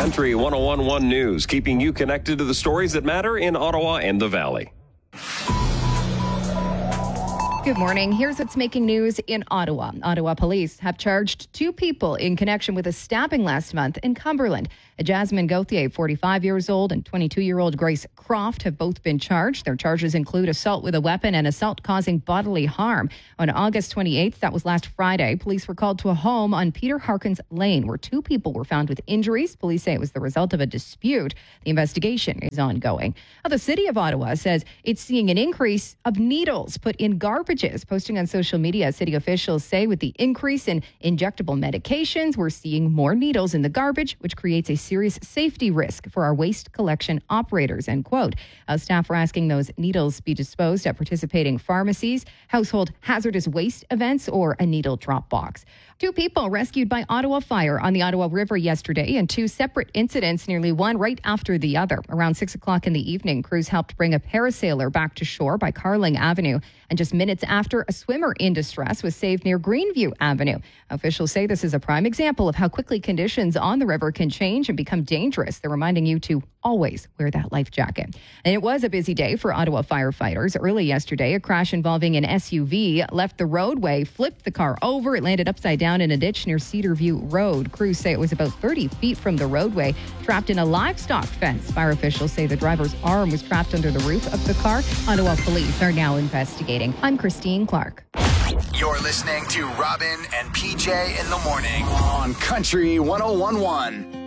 Country 101.1 News, keeping you connected to the stories that matter in Ottawa and the Valley. Good morning. Here's what's making news in Ottawa. Ottawa police have charged 2 people in connection with a stabbing last month in Cumberland. Jasmine Gauthier, 45 years old, and 22-year-old Grace Croft have both been charged. Their charges include assault with a weapon and assault causing bodily harm. On August 28th, that was last Friday, police were called to a home on Peter Harkins Lane where 2 people were found with injuries. Police say it was the result of a dispute. The investigation is ongoing. Now, the city of Ottawa says it's seeing an increase of needles put in garbages. Posting on social media, city officials say with the increase in injectable medications, we're seeing more needles in the garbage, which creates a serious safety risk for our waste collection operators, end quote. Staff are asking those needles be disposed at participating pharmacies, household hazardous waste events, or a needle drop box. 2 people rescued by Ottawa Fire on the Ottawa River yesterday in 2 separate incidents, nearly one right after the other. Around 6 o'clock in the evening, crews helped bring a parasailer back to shore by Carling Avenue. And just minutes after, a swimmer in distress was saved near Greenview Avenue. Officials say this is a prime example of how quickly conditions on the river can change and become dangerous. They're reminding you to always wear that life jacket. And it was a busy day for Ottawa firefighters. Early yesterday, a crash involving an SUV left the roadway, flipped the car over. It landed upside down in a ditch near Cedarview Road. Crews say it was about 30 feet from the roadway, trapped in a livestock fence. Fire officials say the driver's arm was trapped under the roof of the car. Ottawa police are now investigating. I'm Christine Clark. You're listening to Robin and PJ in the morning on Country 101.1.